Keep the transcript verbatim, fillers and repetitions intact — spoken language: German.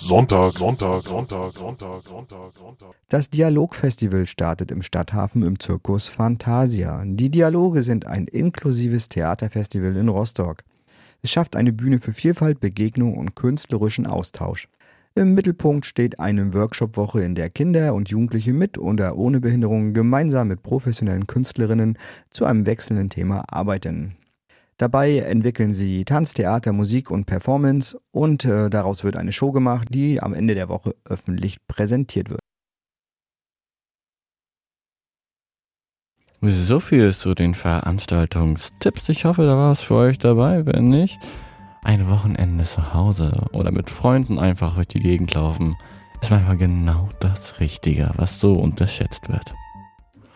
Sonntag, Sonntag, Sonntag, Sonntag, Sonntag, Sonntag. Das Dialogfestival startet im Stadthafen im Circus Fantasia. Die Dialoge sind ein inklusives Theaterfestival in Rostock. Es schafft eine Bühne für Vielfalt, Begegnung und künstlerischen Austausch. Im Mittelpunkt steht eine Workshop-Woche, in der Kinder und Jugendliche mit oder ohne Behinderung gemeinsam mit professionellen Künstlerinnen zu einem wechselnden Thema arbeiten. Dabei entwickeln sie Tanz, Theater, Musik und Performance und äh, daraus wird eine Show gemacht, die am Ende der Woche öffentlich präsentiert wird. So viel zu den Veranstaltungstipps. Ich hoffe, da war was für euch dabei. Wenn nicht, ein Wochenende zu Hause oder mit Freunden einfach durch die Gegend laufen ist manchmal genau das Richtige, was so unterschätzt wird.